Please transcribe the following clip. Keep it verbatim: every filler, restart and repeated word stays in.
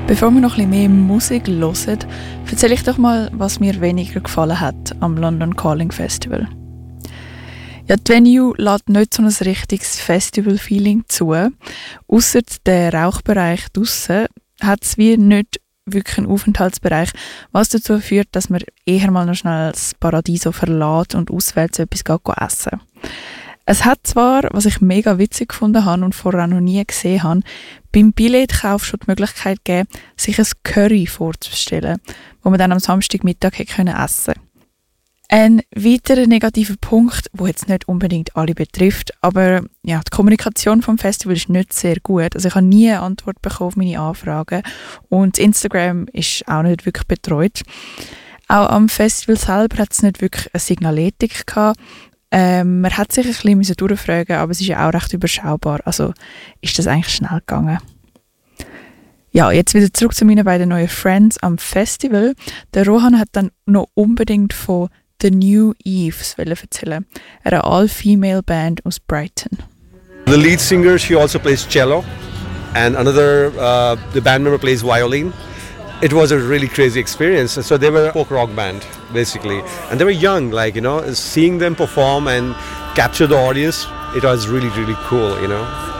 Bevor wir noch ein bisschen mehr Musik hören, erzähle ich doch mal, was mir weniger gefallen hat am London Calling Festival. Ja, die Venue lässt nicht so ein richtiges Festival-Feeling zu. Ausser der Rauchbereich draussen hat es wie nicht wirklich einen Aufenthaltsbereich, was dazu führt, dass man eher mal noch schnell das Paradiso verlässt und auswärts etwas geht essen. Es hat zwar, was ich mega witzig gefunden habe und vorher auch noch nie gesehen habe, beim Billetkauf schon die Möglichkeit gegeben, sich ein Curry vorzustellen, wo man dann am Samstagmittag hätte können essen. Ein weiterer negativer Punkt, der jetzt nicht unbedingt alle betrifft, aber ja, die Kommunikation vom Festival ist nicht sehr gut. Also ich habe nie eine Antwort bekommen auf meine Anfragen und Instagram ist auch nicht wirklich betreut. Auch am Festival selber hat es nicht wirklich eine Signaletik gehabt. Ähm, man hat sich ein bisschen durchfragen, aber es ist ja auch recht überschaubar. Also ist das eigentlich schnell gegangen. Ja, jetzt wieder zurück zu meinen beiden neuen Friends am Festival. Der Rohan hat dann noch unbedingt von The New Eves erzählen, einer all-female Band aus Brighton. The lead singer, she also plays cello, and another, uh, the band member plays violin. It was a really crazy experience. So they were a folk rock band, basically, and they were young. Like, you know, seeing them perform and capture the audience, it was really, really cool, you know.